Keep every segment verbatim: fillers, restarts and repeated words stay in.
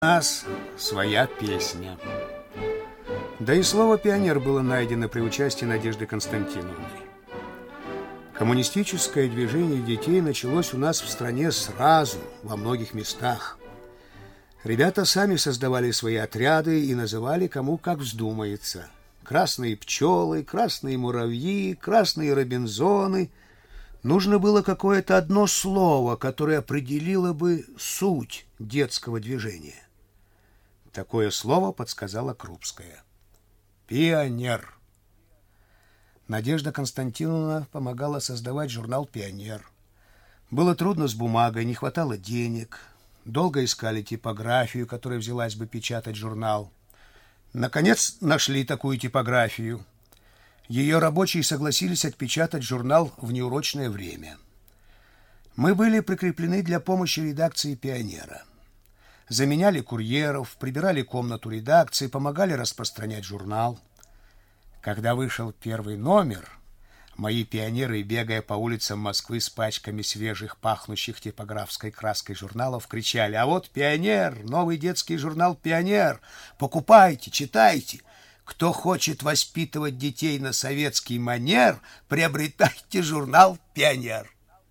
нас своя песня. Да и слово «пионер» было найдено при участии Надежды Константиновны. Коммунистическое движение детей началось у нас в стране сразу, во многих местах. Ребята сами создавали свои отряды и называли кому как вздумается. Красные пчелы, красные муравьи, красные робинзоны. Нужно было какое-то одно слово, которое определило бы суть детского движения. Такое слово подсказала Крупская. Пионер. Надежда Константиновна помогала создавать журнал «Пионер». Было трудно с бумагой, не хватало денег. Долго искали типографию, которая взялась бы печатать журнал. Наконец нашли такую типографию. Ее рабочие согласились отпечатать журнал в неурочное время. Мы были прикреплены для помощи редакции «Пионера». Заменяли курьеров, прибирали комнату редакции, помогали распространять журнал. Когда вышел первый номер, мои пионеры, бегая по улицам Москвы с пачками свежих, пахнущих типографской краской журналов, кричали: «А вот «Пионер», новый детский журнал «Пионер». Покупайте, читайте. Кто хочет воспитывать детей на советский манер, приобретайте журнал «Пионер».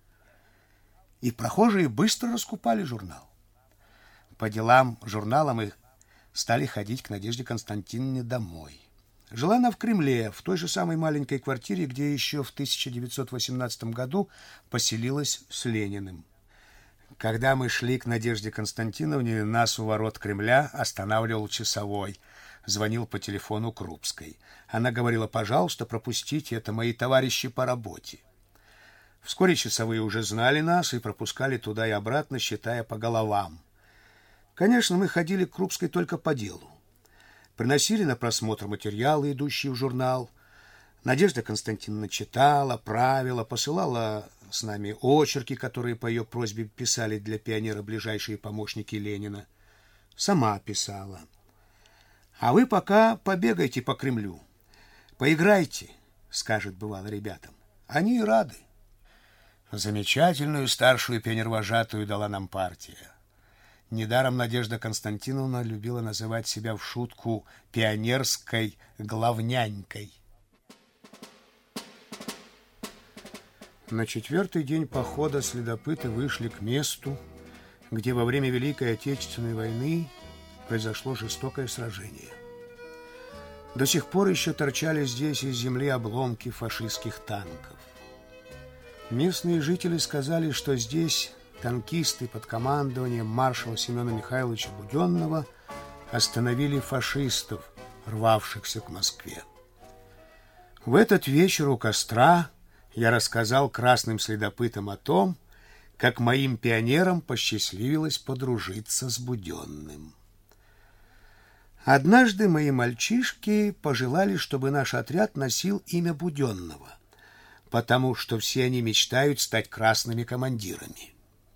И прохожие быстро раскупали журнал. По делам журнала мы стали ходить к Надежде Константиновне домой. Жила она в Кремле, в той же самой маленькой квартире, где еще в тысяча девятьсот восемнадцатом году поселилась с Лениным. Когда мы шли к Надежде Константиновне, нас у ворот Кремля останавливал часовой. Звонил по телефону Крупской. Она говорила: «Пожалуйста, пропустите, это мои товарищи по работе». Вскоре часовые уже знали нас и пропускали туда и обратно, считая по головам. Конечно, мы ходили к Крупской только по делу. Приносили на просмотр материалы, идущие в журнал. Надежда Константиновна читала, правила, посылала с нами очерки, которые по ее просьбе писали для «Пионера» ближайшие помощники Ленина. Сама писала. «А вы пока побегайте по Кремлю, поиграйте», — скажет, бывало, ребятам. Они и рады. Замечательную старшую пионервожатую дала нам партия. Недаром Надежда Константиновна любила называть себя в шутку пионерской главнянькой. На четвертый день похода следопыты вышли к месту, где во время Великой Отечественной войны произошло жестокое сражение. До сих пор еще торчали здесь из земли обломки фашистских танков. Местные жители сказали, что здесь танкисты под командованием маршала Семена Михайловича Буденного остановили фашистов, рвавшихся к Москве. В этот вечер у костра я рассказал красным следопытам о том, как моим пионерам посчастливилось подружиться с Буденным. Однажды мои мальчишки пожелали, чтобы наш отряд носил имя Буденного, потому что все они мечтают стать красными командирами.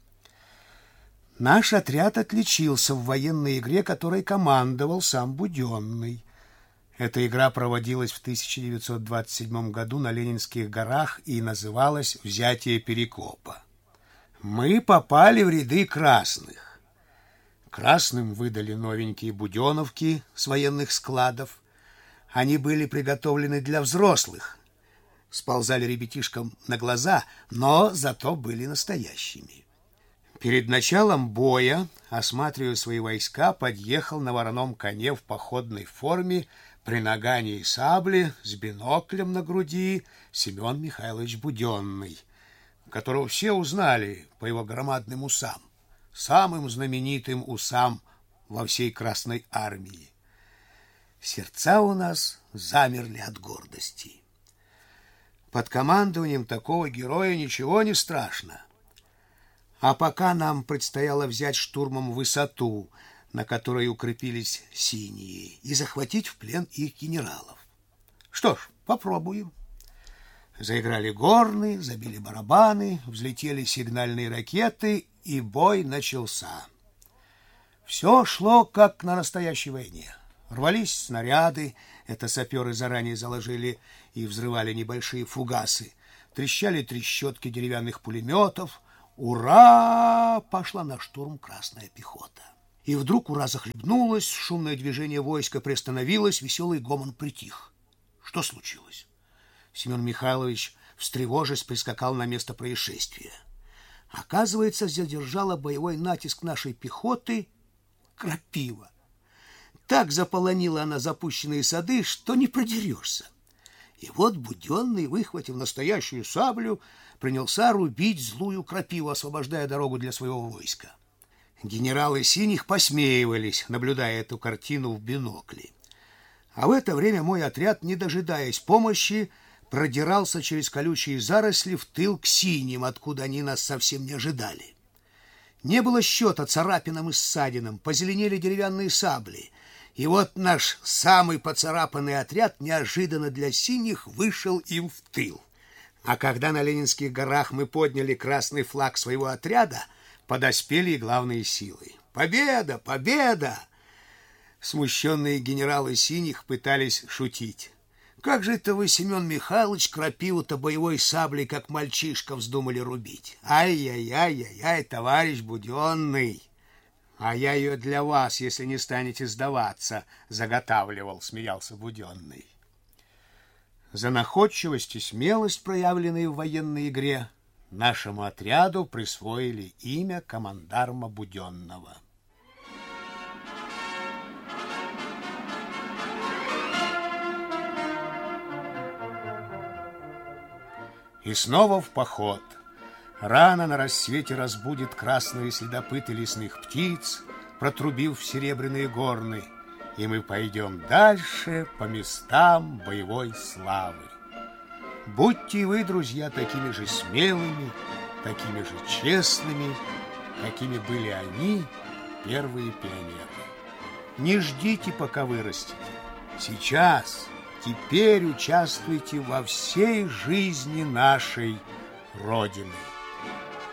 Наш отряд отличился в военной игре, которой командовал сам Буденный. Эта игра проводилась в тысяча девятьсот двадцать седьмом году на Ленинских горах и называлась «Взятие Перекопа». Мы попали в ряды красных. Красным выдали новенькие буденовки с военных складов. Они были приготовлены для взрослых. Сползали ребятишкам на глаза, но зато были настоящими. Перед началом боя, осматривая свои войска, подъехал на вороном коне в походной форме при нагании сабли с биноклем на груди Семен Михайлович Буденный, которого все узнали по его громадным усам, самым знаменитым усам во всей Красной армии. Сердца у нас замерли от гордости. Под командованием такого героя ничего не страшно. А пока нам предстояло взять штурмом высоту, на которой укрепились синие, и захватить в плен их генералов. Что ж, попробуем. Заиграли горны, забили барабаны, взлетели сигнальные ракеты, и бой начался. Все шло, как на настоящей войне. Рвались снаряды, это саперы заранее заложили и взрывали небольшие фугасы. Трещали трещотки деревянных пулеметов. Ура! Пошла на штурм красная пехота. И вдруг ура захлебнулась, шумное движение войска приостановилось, веселый гомон притих. Что случилось? Семен Михайлович, встревожись, прискакал на место происшествия. Оказывается, задержала боевой натиск нашей пехоты крапива. Так заполонила она запущенные сады, что не продерешься. И вот Буденный, выхватив настоящую саблю, принялся рубить злую крапиву, освобождая дорогу для своего войска. Генералы синих посмеивались, наблюдая эту картину в бинокле. А в это время мой отряд, не дожидаясь помощи, продирался через колючие заросли в тыл к синим, откуда они нас совсем не ожидали. Не было счета царапинам и ссадинам, позеленели деревянные сабли. И вот наш самый поцарапанный отряд неожиданно для синих вышел им в тыл. А когда на Ленинских горах мы подняли красный флаг своего отряда, подоспели и главные силы. Победа! Победа! Смущенные генералы синих пытались шутить. Как же это вы, Семен Михайлович, крапиву-то боевой саблей, как мальчишка, вздумали рубить? Ай-яй-яй-яй-яй, товарищ Буденный! А я ее для вас, если не станете сдаваться, заготавливал, смеялся Буденный. За находчивость и смелость, проявленные в военной игре, нашему отряду присвоили имя командарма Буденного. И снова в поход. Рано на рассвете разбудит красные следопыты лесных птиц, протрубив в серебряные горны, и мы пойдем дальше по местам боевой славы. Будьте и вы, друзья, такими же смелыми, такими же честными, какими были они, первые пионеры. Не ждите, пока вырастете. Сейчас, теперь участвуйте во всей жизни нашей Родины.